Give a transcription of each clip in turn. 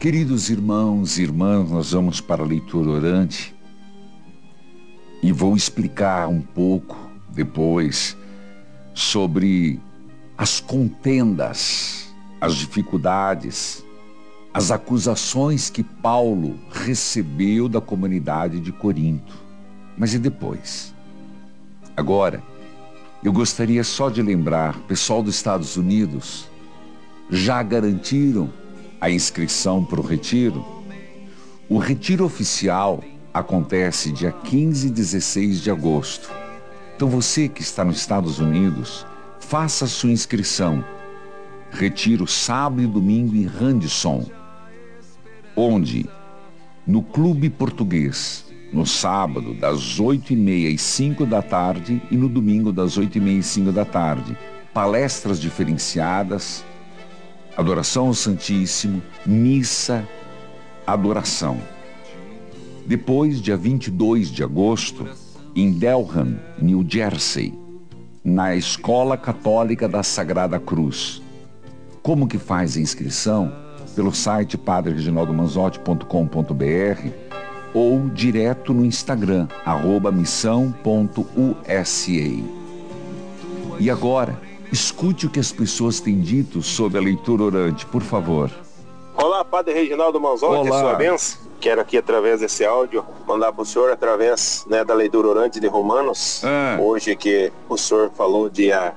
Queridos irmãos e irmãs, nós vamos para a leitura orante e vou explicar um pouco depois sobre as contendas, as dificuldades, as acusações que Paulo recebeu da comunidade de Corinto. Mas e depois? Agora, eu gostaria só de lembrar, pessoal dos Estados Unidos, já garantiram a inscrição para o retiro? O retiro oficial acontece dia 15 e 16 de agosto. Então você que está nos Estados Unidos, faça a sua inscrição. Retiro sábado e domingo em Radisson, onde no Clube Português, no sábado das 8h30 às 5 da tarde e no domingo das 8h30 às 5 da tarde, palestras diferenciadas, adoração ao Santíssimo, missa, adoração. Depois, dia 22 de agosto, em Delham, New Jersey, na Escola Católica da Sagrada Cruz. Como que faz a inscrição? Pelo site padrereginaldomanzotti.com.br ou direto no Instagram, @missão.usa. E agora, escute o que as pessoas têm dito sobre a leitura orante, por favor. Olá, Padre Reginaldo Manzotti, sua bênção. Quero aqui, através desse áudio, mandar para o senhor, através da leitura orante de Romanos. Hoje que o senhor falou dia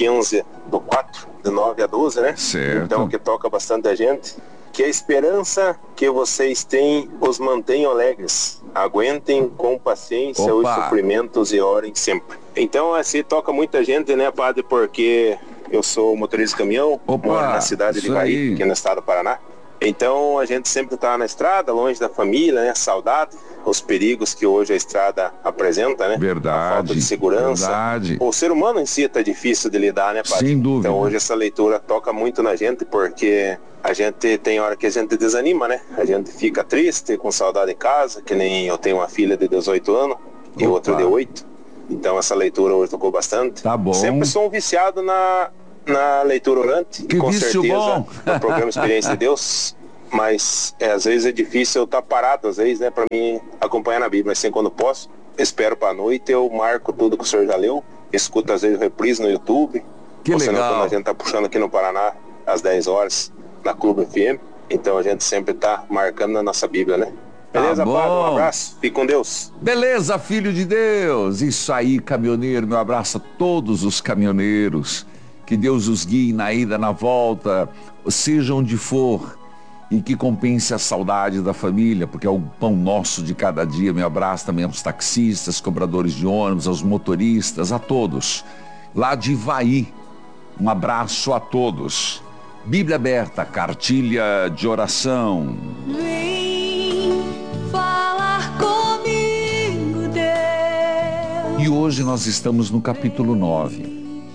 15/4, de 9 a 12, né? Certo. Então, que toca bastante a gente. Que a esperança que vocês têm os mantenha alegres. Aguentem com paciência os sofrimentos e orem sempre. Então, assim, toca muita gente, né, Padre? Porque eu sou motorista de caminhão, moro na cidade de Ivaí, aqui no estado do Paraná. Então, a gente sempre está na estrada, longe da família, né? Saudade, os perigos que hoje a estrada apresenta, né? Verdade. A falta de segurança. Verdade. O ser humano em si está difícil de lidar, né, Padre? Sem dúvida. Então, hoje essa leitura toca muito na gente, porque a gente tem hora que a gente desanima, né? A gente fica triste, com saudade em casa, que nem eu tenho uma filha de 18 anos e outra de 8. Então, essa leitura hoje tocou bastante. Tá bom. Sempre sou um viciado na leitura orante, que com vício certeza, bom. no programa Experiência de Deus, mas às vezes é difícil eu estar parado, às vezes, né, para mim acompanhar na Bíblia, assim, quando posso, espero para a noite, eu marco tudo que o senhor já leu, escuto às vezes reprise no YouTube, que ou senão, legal. quando a gente tá puxando aqui no Paraná, às 10 horas, na Clube FM, então a gente sempre tá marcando na nossa Bíblia, né? Beleza, Padre? Um abraço. Fique com Deus. Beleza, filho de Deus. Isso aí, caminhoneiro. Meu abraço a todos os caminhoneiros. Que Deus os guie na ida, na volta, seja onde for. E que compense a saudade da família, porque é o pão nosso de cada dia. Meu abraço também aos taxistas, cobradores de ônibus, aos motoristas, a todos. Lá de Ivaí, um abraço a todos. Bíblia aberta, cartilha de oração. Vem falar comigo, Deus. E hoje nós estamos no capítulo 9.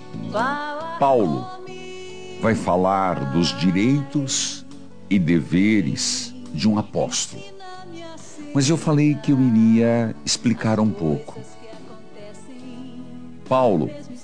Paulo vai falar dos direitos e deveres de um apóstolo. Mas eu falei que eu iria explicar um pouco. Paulo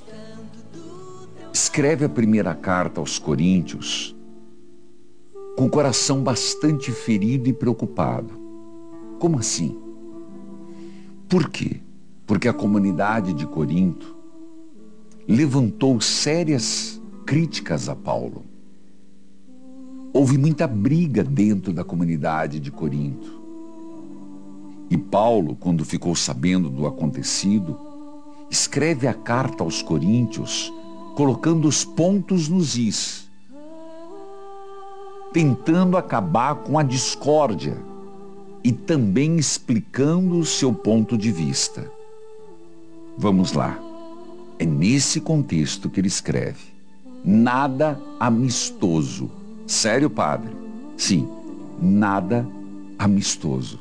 escreve a primeira carta aos Coríntios com o coração bastante ferido e preocupado. Como assim? Por quê? Porque a comunidade de Corinto levantou sérias críticas a Paulo. Houve muita briga dentro da comunidade de Corinto. E Paulo, quando ficou sabendo do acontecido, escreve a carta aos Coríntios, colocando os pontos nos is, tentando acabar com a discórdia e também explicando o seu ponto de vista. Vamos lá. É nesse contexto que ele escreve. Nada amistoso. Sério, padre? Sim, nada amistoso.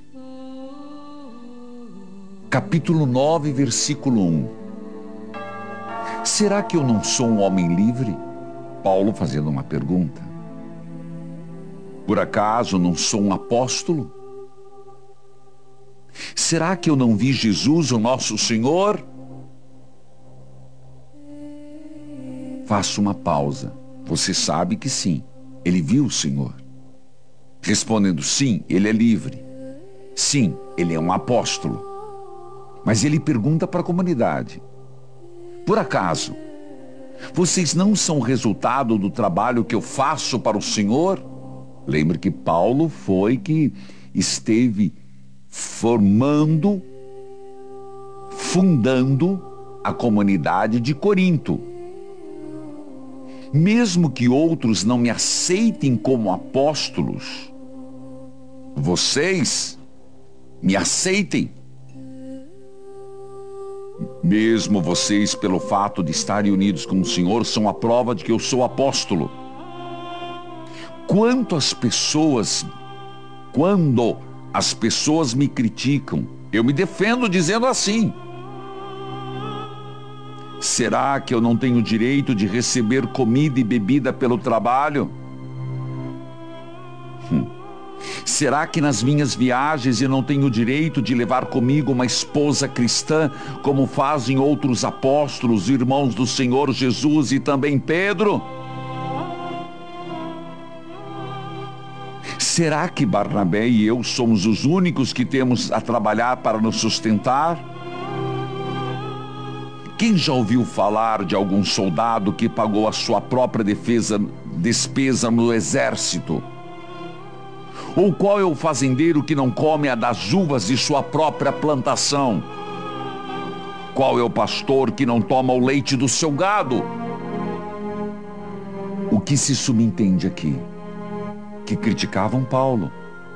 Capítulo 9, versículo 1. Será que eu não sou um homem livre? Paulo fazendo uma pergunta. Por acaso não sou um apóstolo? Será que eu não vi Jesus, o nosso Senhor? Faço uma pausa. Você sabe que sim, ele viu o Senhor. Respondendo sim, ele é livre. Sim, ele é um apóstolo. Mas ele pergunta para a comunidade: por acaso, vocês não são resultado do trabalho que eu faço para o Senhor? Lembre que Paulo foi que esteve fundando a comunidade de Corinto. Mesmo que outros não me aceitem como apóstolos, vocês me aceitem. Mesmo vocês, pelo fato de estarem unidos com o Senhor, são a prova de que eu sou apóstolo. Quando as pessoas me criticam, eu me defendo dizendo assim: será que eu não tenho direito de receber comida e bebida pelo trabalho? Será que nas minhas viagens eu não tenho direito de levar comigo uma esposa cristã, como fazem outros apóstolos, irmãos do Senhor Jesus e também Pedro? Será que Barnabé e eu somos os únicos que temos a trabalhar para nos sustentar? Quem já ouviu falar de algum soldado que pagou a sua própria despesa no exército? Ou qual é o fazendeiro que não come a das uvas de sua própria plantação? Qual é o pastor que não toma o leite do seu gado? O que se subentende aqui? Que criticavam Paulo.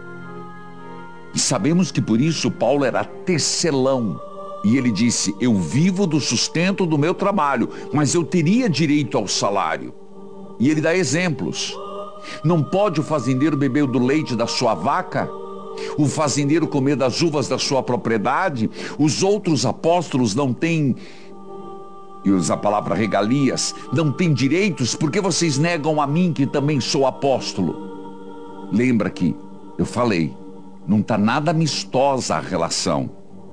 E sabemos que por isso Paulo era tecelão. E ele disse: eu vivo do sustento do meu trabalho, mas eu teria direito ao salário. E ele dá exemplos. Não pode o fazendeiro beber do leite da sua vaca? O fazendeiro comer das uvas da sua propriedade? Os outros apóstolos não têm, e usa a palavra regalias, não têm direitos? Porque vocês negam a mim, que também sou apóstolo? Lembra que eu falei, não está nada amistosa a relação.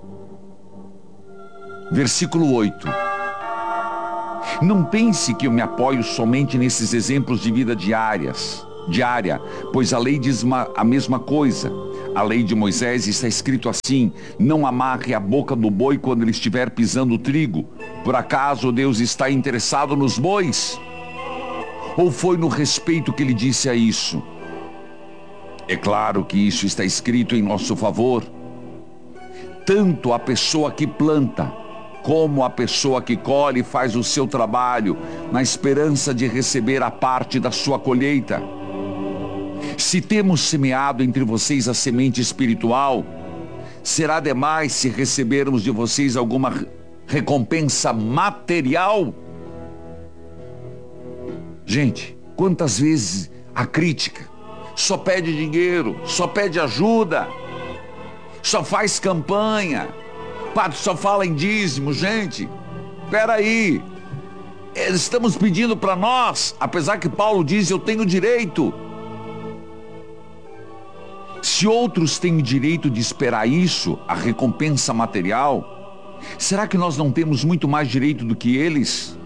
Versículo 8. Não pense que eu me apoio somente nesses exemplos de vida diária, pois a lei diz a mesma coisa. A lei de Moisés está escrito assim: não amarre a boca do boi quando ele estiver pisando o trigo. Por acaso Deus está interessado nos bois? Ou foi no respeito que ele disse a isso? É claro que isso está escrito em nosso favor. Tanto a pessoa que planta, como a pessoa que colhe faz o seu trabalho, na esperança de receber a parte da sua colheita. Se temos semeado entre vocês a semente espiritual, será demais se recebermos de vocês alguma recompensa material? Gente, quantas vezes a crítica só pede dinheiro, só pede ajuda, só faz campanha, padre só fala em dízimo. Gente, peraí, estamos pedindo para nós, apesar que Paulo diz: eu tenho direito. Se outros têm o direito de esperar isso, a recompensa material, será que nós não temos muito mais direito do que eles?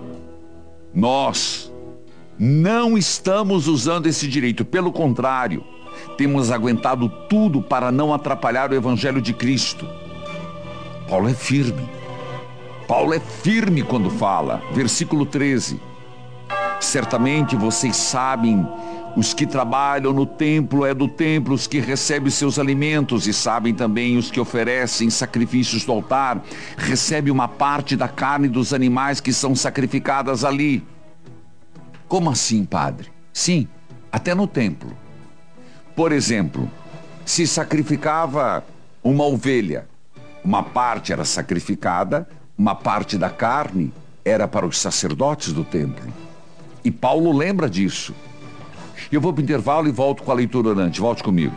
Nós não estamos usando esse direito, pelo contrário, temos aguentado tudo para não atrapalhar o Evangelho de Cristo. Paulo é firme. Paulo é firme quando fala. Versículo 13. Certamente vocês sabem, os que trabalham no templo é do templo os que recebem seus alimentos, e sabem também os que oferecem sacrifícios do altar, recebem uma parte da carne dos animais que são sacrificadas ali. Como assim, padre? Sim, até no templo. Por exemplo, se sacrificava uma ovelha, uma parte era sacrificada, uma parte da carne era para os sacerdotes do templo. E Paulo lembra disso. Eu vou para o intervalo e volto com a leitura orante. Volte comigo.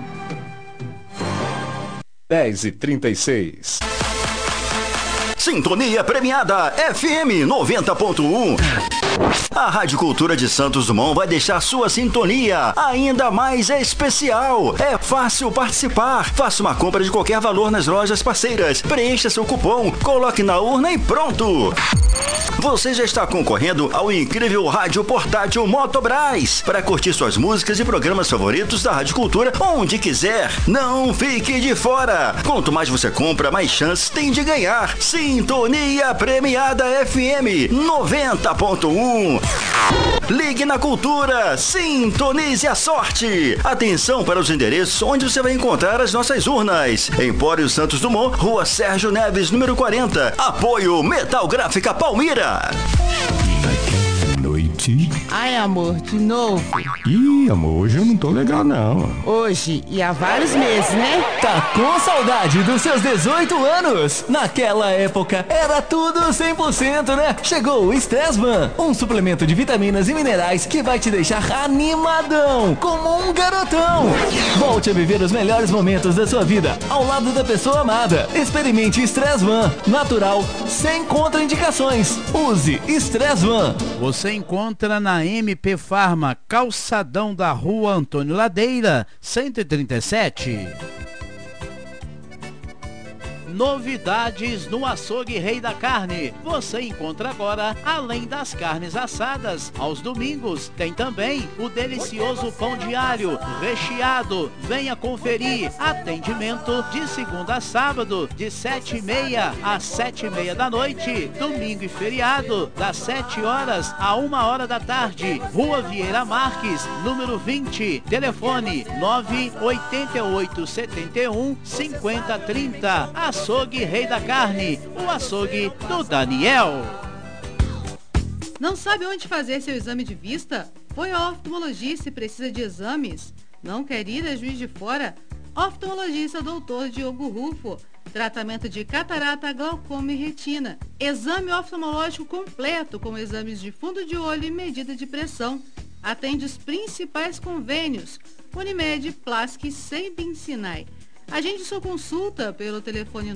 10h36. Sintonia premiada FM 90.1. A Rádio Cultura de Santos Dumont vai deixar sua sintonia ainda mais especial. É fácil participar. Faça uma compra de qualquer valor nas lojas parceiras. Preencha seu cupom, coloque na urna e pronto. Você já está concorrendo ao incrível rádio portátil Motobras para curtir suas músicas e programas favoritos da Rádio Cultura onde quiser. Não fique de fora. Quanto mais você compra, mais chances tem de ganhar. Sintonia Premiada FM 90.1. Ligue na Cultura, sintonize a sorte. Atenção para os endereços onde você vai encontrar as nossas urnas. Empório Santos Dumont, Rua Sérgio Neves, número 40. Apoio Metal Gráfica Palmira. Noite. Ai, amor, de novo? Ih, amor, hoje eu não tô legal, não. Hoje e há vários meses, né? Tá com saudade dos seus 18 anos? Naquela época era tudo 100%, né? Chegou o Stressman, um suplemento de vitaminas e minerais que vai te deixar animadão, como um garotão. Volte a viver os melhores momentos da sua vida ao lado da pessoa amada. Experimente Stressman, natural, sem contraindicações. Use Stressman. Você encontra na MP Farma, calçadão da Rua Antônio Ladeira, 137. Novidades no Açougue Rei da Carne. Você encontra agora, além das carnes assadas, aos domingos, tem também o delicioso pão de alho recheado. Venha conferir. Atendimento de segunda a sábado, de 7h30 às 7h30 da noite. Domingo e feriado, das 7 horas a 1h da tarde. Rua Vieira Marques, número 20. Telefone 988715030. Açougue Rei da Carne, o açougue do Daniel. Não sabe onde fazer seu exame de vista? Foi ao oftalmologista e precisa de exames? Não quer ir a Juiz de Fora? Oftalmologista Dr. Diogo Rufo. Tratamento de catarata, glaucoma e retina. Exame oftalmológico completo com exames de fundo de olho e medida de pressão. Atende os principais convênios: Unimed, Plask e Sembin Sinai. Agende sua consulta pelo telefone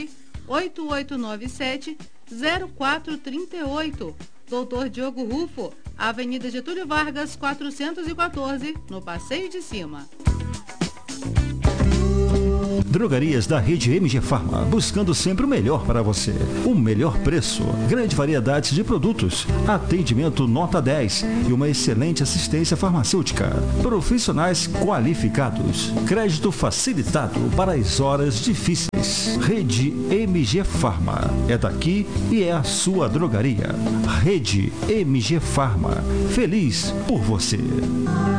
98897-0438. Dr. Diogo Rufo, Avenida Getúlio Vargas, 414, no Passeio de Cima. Drogarias da rede MG Farma, buscando sempre o melhor para você. O melhor preço, grande variedade de produtos, atendimento nota 10 e uma excelente assistência farmacêutica. Profissionais qualificados, crédito facilitado para as horas difíceis. Rede MG Farma, é daqui e é a sua drogaria. Rede MG Farma, feliz por você.